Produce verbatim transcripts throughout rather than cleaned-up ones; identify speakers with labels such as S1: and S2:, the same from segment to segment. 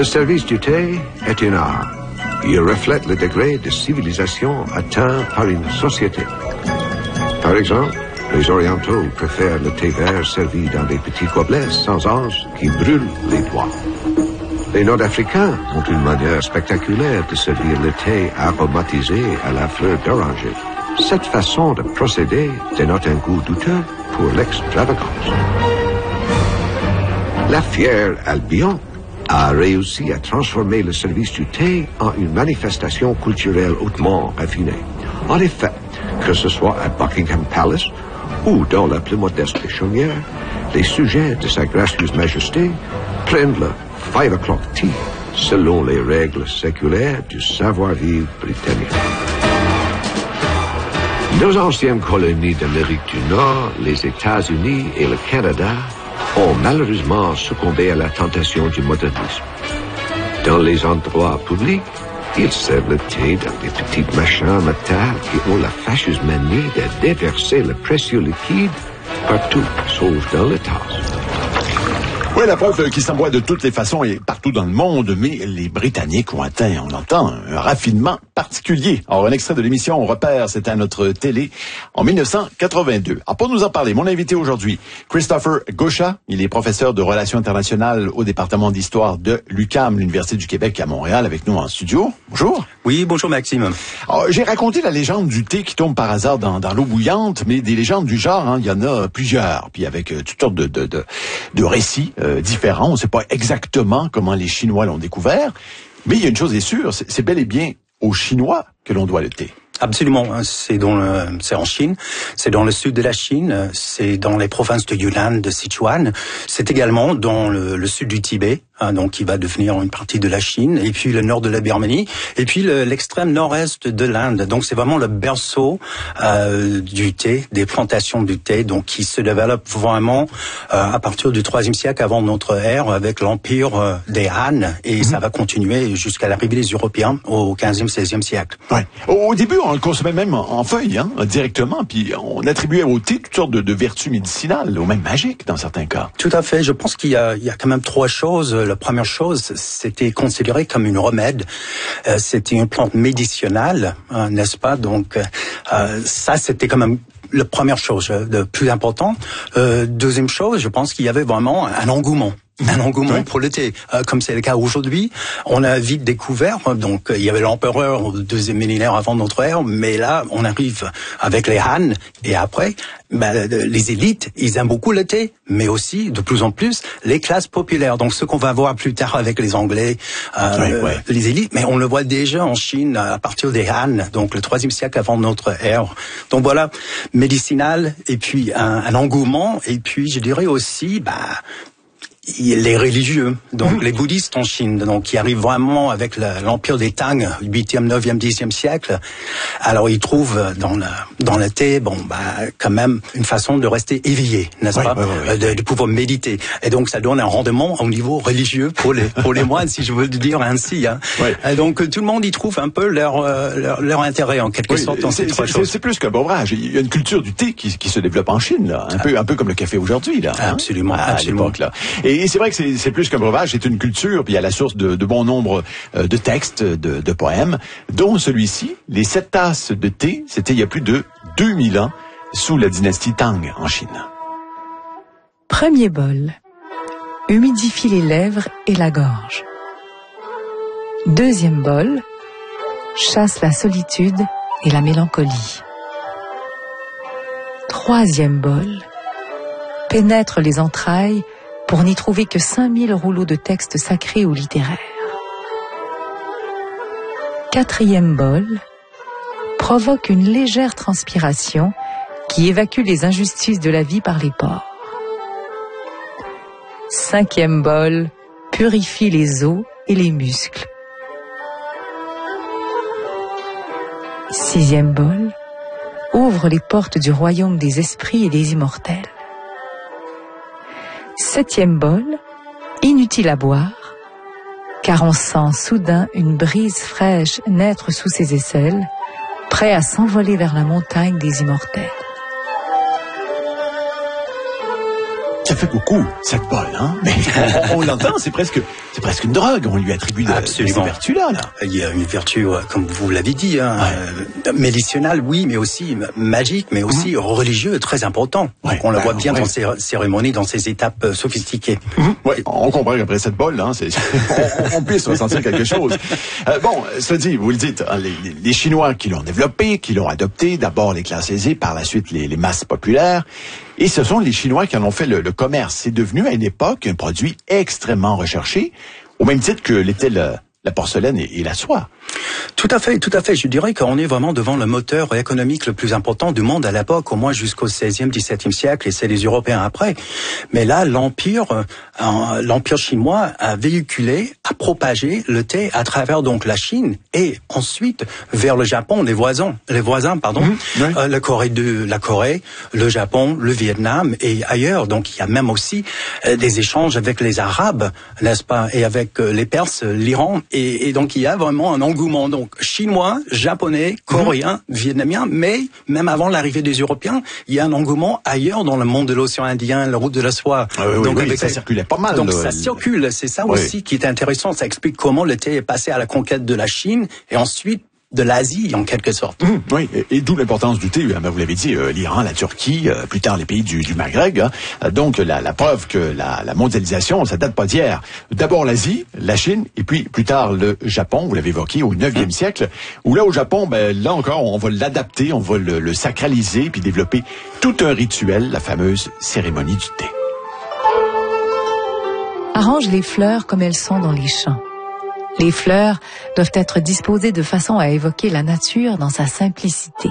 S1: Le service du thé est un art. Il reflète le degré de civilisation atteint par une société. Par exemple, les Orientaux préfèrent le thé vert servi dans des petits gobelets sans anse qui brûlent les doigts. Les Nord-Africains ont une manière spectaculaire de servir le thé aromatisé à la fleur d'oranger. Cette façon de procéder dénote un goût douteux pour l'extravagance. La fière Albion a réussi à transformer le service du thé en une manifestation culturelle hautement raffinée. En effet, que ce soit à Buckingham Palace ou dans la plus modeste des chaumières, les sujets de sa gracieuse majesté prennent le five o'clock tea selon les règles séculaires du savoir-vivre britannique. Nos anciennes colonies d'Amérique du Nord, les États-Unis et le Canada ont malheureusement succombé à la tentation du modernisme. Dans les endroits publics, ils servent le thé dans des petites machines en métal qui ont la fâcheuse manie de déverser le précieux liquide partout, sauf dans les tasses.
S2: Oui, la preuve qu'il s'envoie de toutes les façons et partout dans le monde, mais les Britanniques ont atteint, on entend, un raffinement particulier. Alors, un extrait de l'émission On repère, c'était à notre télé en dix-neuf cent quatre-vingt-deux. Alors, pour nous en parler, mon invité aujourd'hui, Christopher Gauchat, il est professeur de relations internationales au département d'histoire de l'U Q A M, l'Université du Québec à Montréal, avec nous en studio. Bonjour.
S3: Oui, bonjour Maxime.
S2: Alors, j'ai raconté la légende du thé qui tombe par hasard dans, dans l'eau bouillante, mais des légendes du genre, hein, il y en a plusieurs, puis avec euh, toutes sortes de, de, de, de récits euh, différents. On ne sait pas exactement comment les Chinois l'ont découvert, mais il y a une chose est sûre, c'est, c'est bel et bien aux Chinois que l'on doit le thé.
S3: Absolument, c'est dans le, c'est en Chine, c'est dans le sud de la Chine, c'est dans les provinces de Yunnan, de Sichuan, c'est également dans le, le sud du Tibet, hein, donc qui va devenir une partie de la Chine, et puis le nord de la Birmanie, et puis le, l'extrême nord-est de l'Inde. Donc c'est vraiment le berceau euh, du thé, des plantations du thé, donc qui se développent vraiment euh, à partir du troisième siècle avant notre ère, avec l'empire euh, des Han, et mm-hmm. ça va continuer jusqu'à l'arrivée des Européens au quinzième, seizième siècle.
S2: Ouais. Au début, on le consommait même en, en feuilles, hein, directement, puis on attribuait au thé toutes sortes de, de vertus médicinales, ou même magiques dans certains cas.
S3: Tout à fait. Je pense qu'il y a, il y a quand même trois choses. La première chose, c'était considéré comme une remède. Euh, c'était une plante médicinale, hein, n'est-ce pas? Donc euh, ça, c'était quand même la première chose, le plus important. Euh, deuxième chose, je pense qu'il y avait vraiment un engouement. Un engouement oui. pour le thé, euh, comme c'est le cas aujourd'hui. On a vite découvert, donc il y avait l'empereur au deuxième millénaire avant notre ère, mais là on arrive avec les Han, et après, bah, les élites, ils aiment beaucoup le thé, mais aussi de plus en plus les classes populaires. Donc ce qu'on va voir plus tard avec les Anglais, euh, oui, oui. les élites, mais on le voit déjà en Chine à partir des Han, donc le troisième siècle avant notre ère. Donc voilà, médicinal, et puis un, un engouement, et puis je dirais aussi, bah les religieux, donc mmh. les bouddhistes en Chine, donc qui arrivent vraiment avec le, l'empire des Tang, huitième, neuvième, dixième siècle. Alors ils trouvent dans le dans le thé, bon bah quand même une façon de rester éveillé, n'est-ce
S2: oui,
S3: pas,
S2: oui, oui.
S3: De, de pouvoir méditer. Et donc ça donne un rendement au niveau religieux pour les pour les moines, si je veux le dire ainsi. Hein. Oui. Et donc tout le monde y trouve un peu leur leur, leur intérêt en quelque oui, sorte dans ces trois choses.
S2: C'est plus qu'un breuvage. Il y a une culture du thé qui, qui se développe en Chine, là, un ah. peu un peu comme le café aujourd'hui, là. Hein?
S3: Absolument,
S2: à,
S3: absolument.
S2: À l'époque, là. Et Et c'est vrai que c'est, c'est plus qu'un breuvage, c'est une culture, puis à la source de, de bon nombre euh, de textes, de, de poèmes, dont celui-ci, les sept tasses de thé, c'était il y a plus de deux mille ans, sous la dynastie Tang en Chine.
S4: Premier bol. Humidifie les lèvres et la gorge. Deuxième bol. Chasse la solitude et la mélancolie. Troisième bol. Pénètre les entrailles pour n'y trouver que cinq mille rouleaux de textes sacrés ou littéraires. Quatrième bol, provoque une légère transpiration qui évacue les injustices de la vie par les pores. Cinquième bol, purifie les os et les muscles. Sixième bol, ouvre les portes du royaume des esprits et des immortels. Septième bol, inutile à boire, car on sent soudain une brise fraîche naître sous ses aisselles, prêt à s'envoler vers la montagne des immortels.
S2: Ça fait beaucoup, cette bolle, hein? Mais on, on l'entend, c'est presque, c'est presque une drogue. On lui attribue de, de ces vertus-là, là.
S3: Il y a une vertu, comme vous l'avez dit, hein, ouais. euh, médicinale, oui, mais aussi magique, mais aussi mmh. religieux, très important. Ouais. On le ben, voit bien ouais. dans ces cérémonies, dans ces étapes euh, sophistiquées.
S2: Mmh. Oui, on comprend qu'après cette bolle, hein, c'est, on, on puisse ressentir quelque chose. Euh, bon, cela dit, vous le dites, les, les Chinois qui l'ont développé, qui l'ont adopté, d'abord les classes aisées, par la suite les, les masses populaires. Et ce sont les Chinois qui en ont fait le, le commerce. C'est devenu à une époque un produit extrêmement recherché, au même titre que l'était le, la porcelaine et, et la soie.
S3: Tout à fait, tout à fait. Je dirais qu'on est vraiment devant le moteur économique le plus important du monde à l'époque, au moins jusqu'au seizième, dix-septième siècle, et c'est les Européens après. Mais là, l'empire, euh, l'empire chinois a véhiculé, a propagé le thé à travers donc la Chine et ensuite vers le Japon, les voisins, les voisins, pardon, mmh, oui. euh, la Corée de la Corée, le Japon, le Vietnam et ailleurs. Donc il y a même aussi euh, des échanges avec les Arabes, n'est-ce pas, et avec euh, les Perses, l'Iran, et, et donc il y a vraiment un engouement. Donc chinois, japonais, coréens, mmh. vietnamiens, mais même avant l'arrivée des Européens, il y a un engouement ailleurs dans le monde de l'océan Indien, la route de la soie.
S2: Ah oui, donc oui, avec ça les... circulait pas mal.
S3: Donc
S2: le...
S3: ça circule, c'est ça oui. aussi qui est intéressant. Ça explique comment le thé est passé à la conquête de la Chine et ensuite de l'Asie, en quelque sorte.
S2: Mmh, oui, et, et d'où l'importance du thé. Ben, vous l'avez dit, euh, l'Iran, la Turquie, euh, plus tard les pays du, du Maghreb. Hein. Donc la, la preuve que la, la mondialisation, ça date pas d'hier. D'abord l'Asie, la Chine, et puis plus tard le Japon. Vous l'avez évoqué au neuvième mmh. siècle. Où là au Japon, ben là encore, on va l'adapter, on va le, le sacraliser, puis développer tout un rituel, la fameuse cérémonie du thé.
S4: Arrange les fleurs comme elles sont dans les champs. Les fleurs doivent être disposées de façon à évoquer la nature dans sa simplicité.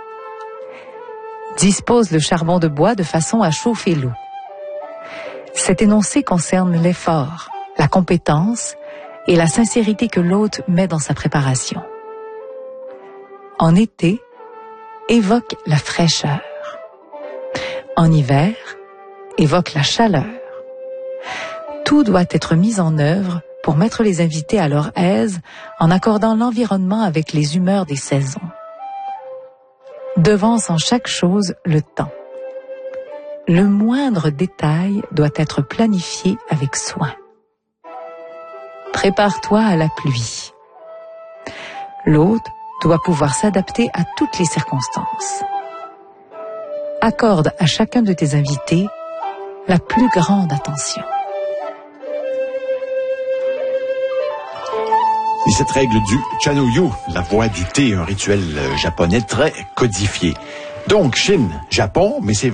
S4: Dispose le charbon de bois de façon à chauffer l'eau. Cet énoncé concerne l'effort, la compétence et la sincérité que l'hôte met dans sa préparation. En été, évoque la fraîcheur. En hiver, évoque la chaleur. Tout doit être mis en œuvre pour mettre les invités à leur aise en accordant l'environnement avec les humeurs des saisons. Devance en chaque chose le temps. Le moindre détail doit être planifié avec soin. Prépare-toi à la pluie. L'hôte doit pouvoir s'adapter à toutes les circonstances. Accorde à chacun de tes invités la plus grande attention.
S2: Et cette règle du Chanyu, la voie du thé, un rituel japonais très codifié. Donc, Chine, Japon, mais c'est